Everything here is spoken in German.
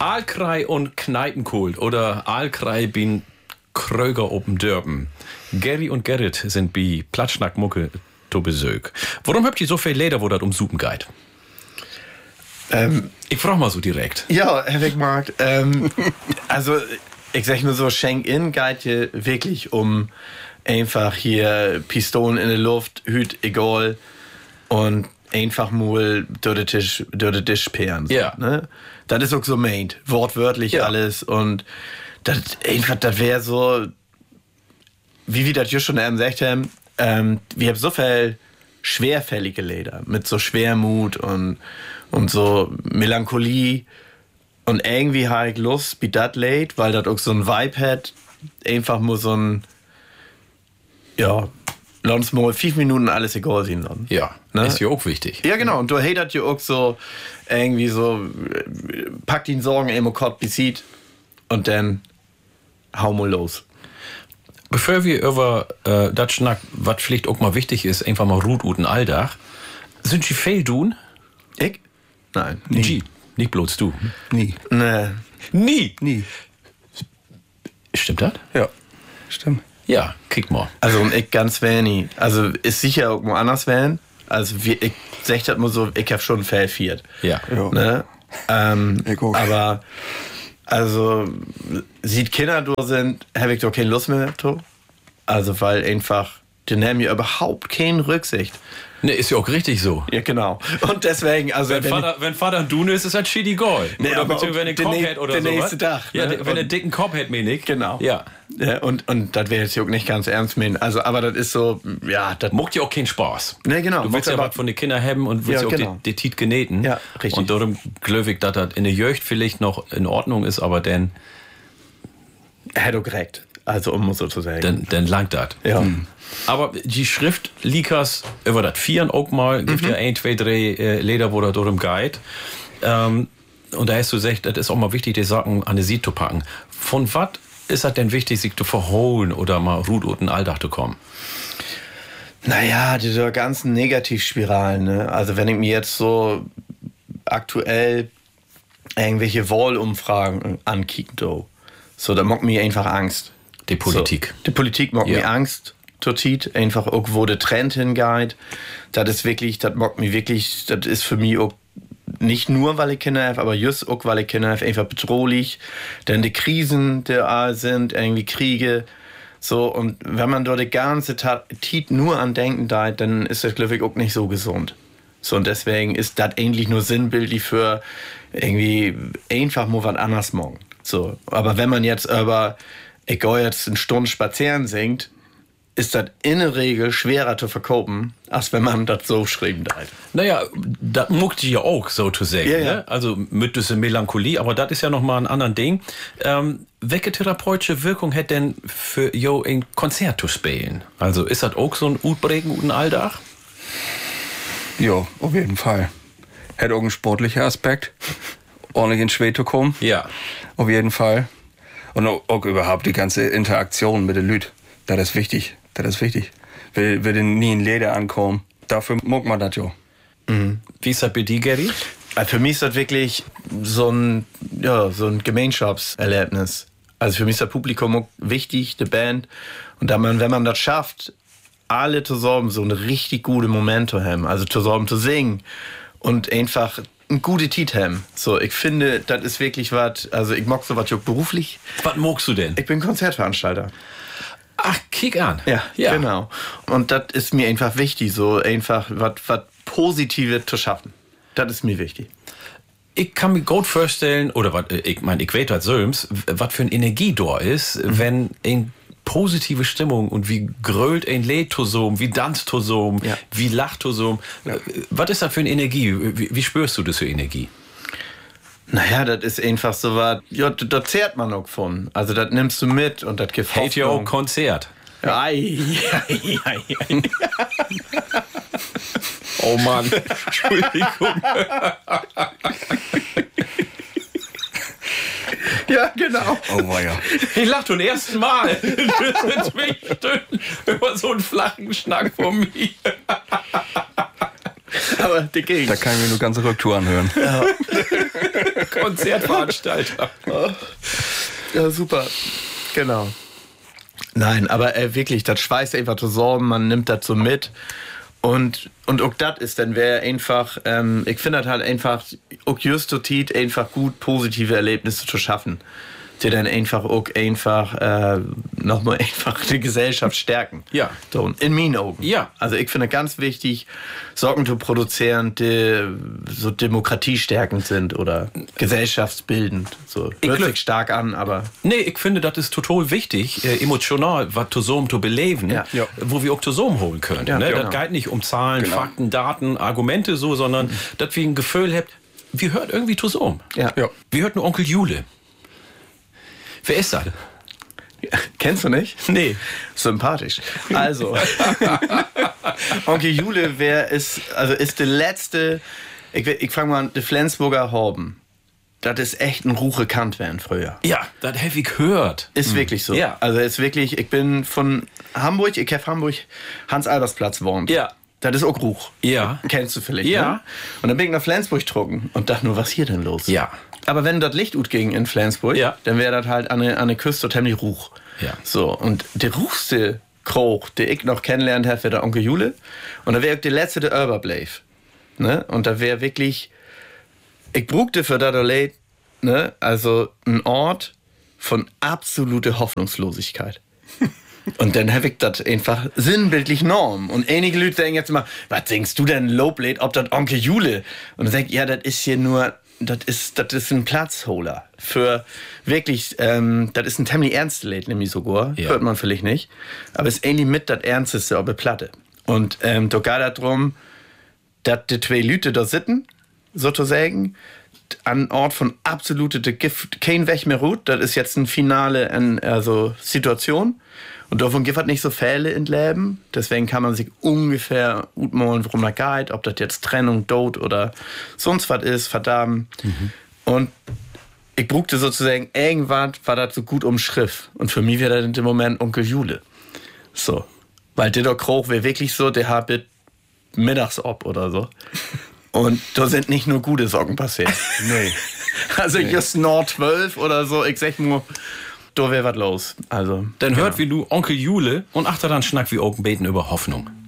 Aalkrei und Kneipenkult oder Aalkrei bin Kröger oben Dörpen. Gary und Gerrit sind bei Platschnack-Mucke zu Besuch. Warum habt ihr so viel Leder, wo das um Suppen geht? Ich frage mal so direkt. Ja, Herr Wegmarkt, also ich sag nur so, Schenk-In geht hier wirklich um einfach hier Pistolen in der Luft, Hüt, egal und einfach mal durch den Tisch sperren. Ja. Ne? Das ist auch so meint, wortwörtlich alles und das wäre so, wie wir das just schon eben gesagt haben, wir haben so viel schwerfällige Leder mit so Schwermut und so Melancholie und irgendwie habe ich Lust wie das Lied, weil das auch so ein Vibe hat, einfach nur so ein, ja, lass uns mal 5 Minuten alles egal sein lassen. Ja, ne? Ist ja auch wichtig. Ja, genau, und du hast ja auch so irgendwie so, packt ihn Sorgen im Kopf besieht und dann hau mal los. Bevor wir über das schnack, was vielleicht auch mal wichtig ist, einfach mal Ruht und Alldach, sind die viel tun? Ich? Nein. Nie. Nicht bloß du. Nie. Nee. Nie. Stimmt das? Ja, stimmt. Ja, kick mal. Also und ich ganz wenig. Also ist sicher irgendwo anders werden. Also ich sag das mal so, ich hab schon verfehlt. Ja. Ne? Ich auch. Aber also sieht Kinder da sind, habe ich doch keine Lust mehr drauf. Also weil einfach, die nehmen ja überhaupt keine Rücksicht. Ne, ist ja auch richtig so. Ja, genau. Und deswegen, also Wenn Vater ein Dune ist, ist das shitty goal. Nee, oder aber beziehungsweise wenn er der einen Kopf nä- hat oder der so. nächste Tag, Ja, ne? wenn er dicken Kopf hat, meine ich. Genau. Ja. Ja, und das wäre jetzt auch nicht ganz ernst meinen. Also, aber das ist so, ja, das Muckt ja auch keinen Spaß. Ne, genau. Du willst ja was von den Kindern haben und willst ja auch genau. die Tiet genähten. Ja, richtig. Und darum glaube ich, dass das in der Jugend vielleicht noch in Ordnung ist, aber dann hätte korrekt. Also, um so zu sagen. dann langt das. Ja. Aber die Schrift Likas über das Vieren auch mal, gibt ja 1, 2, 3 Leder, wo da darum geht. Und da hast du gesagt, das ist auch mal wichtig, die Sachen an die Sied zu packen. Von was ist das denn wichtig, sich zu verholen oder mal Ruht und in Alltag zu kommen? Naja, diese ganzen Negativspiralen, ne? Also, wenn ich mir jetzt so aktuell irgendwelche Wahlumfragen ankicke, so, da macht mir einfach Angst. Die Politik. So, die Politik macht mir Angst. Totit, einfach auch, wo der Trend hingeht. Das ist wirklich, das macht mir wirklich, das ist für mich auch nicht nur, weil ich Kinder habe, aber just auch, weil ich Kinder habe, einfach bedrohlich. Denn die Krisen, die sind, irgendwie Kriege, so, und wenn man dort die ganze Zeit nur an Denken da, dann ist das, glaube ich, auch nicht so gesund. So, und deswegen ist das eigentlich nur sinnbildlich für irgendwie einfach mal was anderes morgen. So, aber wenn man jetzt ich gehe jetzt eine Stunde spazieren singt, ist das in der Regel schwerer zu verkaufen, als wenn man das so schreiben hat. Naja, das muckt ja auch, so zu sagen. Ja, ja. Ne? Also mit dieser Melancholie, aber das ist ja nochmal ein anderes Ding. Welche therapeutische Wirkung hat denn für jo ein Konzert zu spielen? Also ist das auch so ein Utbregen und ein Alldach? Ja, auf jeden Fall. Hat auch einen sportlichen Aspekt. Ordentlich in Schwede kommen. Ja. Auf jeden Fall. Und auch überhaupt die ganze Interaktion mit den Leuten. Das ist wichtig. Das ist wichtig. Will nie in Leder ankommen. Dafür mag man das ja. Wie ist das bei dir, Gary? Für mich ist das wirklich so ein Gemeinschaftserlebnis. Also für mich ist das Publikum auch wichtig, die Band. Und wenn man das schafft, alle zusammen so eine richtig gute Moment zu haben, also zusammen zu singen und einfach ein gute Tiet haben. So, ich finde, das ist wirklich was, also ich mag sowas auch beruflich. Was magst du denn? Ich bin Konzertveranstalter. Ach, kick an. Ja, genau. Und das ist mir einfach wichtig, so einfach was Positives zu schaffen. Das ist mir wichtig. Ich kann mir gut vorstellen, oder ich weiß das selbst, was für eine Energie da ist, wenn ein positive Stimmung und wie grölt ein Lied-Tosom, wie Tanz-Tosom, wie Lacht-Tosom. Ja. Was ist das für eine Energie? Wie spürst du das für Energie? Naja, das ist einfach so was, ja, da zehrt man auch von. Also das nimmst du mit und das gefällt Hält ja auch Konzert. Ei. Oh Mann, Entschuldigung. Ja, genau. Oh weia. Ich lach zum ersten Mal. Das ist mich über so einen flachen Schnack von mir. Aber der ging. Da kann ich mir nur ganze Rücktour anhören. Ja. Konzertveranstalter. Ja, super. Genau. Nein, aber wirklich, das schweißt einfach zusammen, man nimmt das so mit. Und auch das ist dann wäre einfach, ich finde das halt einfach, auch just so tiet, einfach gut positive Erlebnisse zu schaffen. Die dann einfach auch nochmal einfach die Gesellschaft stärken. Ja. So, in meinen Augen. Ja. Also ich finde ganz wichtig, Sorgen zu produzieren, die so demokratiestärkend sind oder gesellschaftsbildend. So, hört sich stark an, aber... Nee, ich finde, das ist total wichtig, emotional, was zusammen zu beleben, wo wir auch zusammen holen können. Ja, ne? genau. Das geht nicht um Zahlen, Fakten, Daten, Argumente so, sondern dass wir ein Gefühl habt, wir hört irgendwie zusammen. Ja. Wir hört nur Onkel Jule. Wer ist das? Kennst du nicht? Nee. Sympathisch. Also, Onkel Jule ist der letzte, ich fange mal an, der Flensburger Horben. Das ist echt ein Ruche Kant werden früher. Ja, das habe ich gehört. Ist wirklich so. Ja. Also ist wirklich, ich bin von Hamburg, ich habe Hamburg Hans-Albers-Platz wohnt. Ja. Das ist auch Ruch. Ja. Kennst du vielleicht, Ja. ne? Und dann bin ich nach Flensburg getrunken und dachte nur, was hier denn los? Ja. Aber wenn das Licht gut ging in Flensburg, dann wäre das halt an der Küste ziemlich Ruch. Ja. So, und der ruchste Kroch, den ich noch kennengelernt habe, wäre der Onkel Jule. Und da wäre der letzte der Überbleib. Ne? Und da wäre wirklich, ich brauchte für das Leid, ne? Also ein Ort von absoluter Hoffnungslosigkeit. Und dann habe ich das einfach sinnbildlich norm. Und einige Leute denken jetzt immer, was denkst du denn, Loblet, ob das Onkel Jule? Und dann denke ich, ja, das ist hier nur, das ist ein Platzholer. Für wirklich, das ist ein ziemlich ernstes Lied, nämlich sogar. Ja. Hört man vielleicht nicht. Aber es ist eigentlich mit das Ernsteste auf der Platte. Und da geht es darum, dass die zwei Leute da sitzen, sozusagen, an Ort von absolute Gift, kein Weg mehr ruht. Das ist jetzt ein Finale, Situation. Und davon gibt es nicht so Fälle in Leben. Deswegen kann man sich ungefähr utmalen, worum das geht. Ob das jetzt Trennung, Tod oder sonst was ist, verdammt. Mhm. Und ich brauchte sozusagen, irgendwann war das so gut umschrift. Und für mich wäre das in dem Moment Onkel Jule. So. Weil der Kroch wäre wirklich so, der hat mittags ab oder so. Und da sind nicht nur gute Sorgen passiert. Nee. Also just Nord 12 oder so, ich sag nur, da wäre was los. Also, dann hört wie du Onkel Jule und achter dann schnack wie Open Beten über Hoffnung.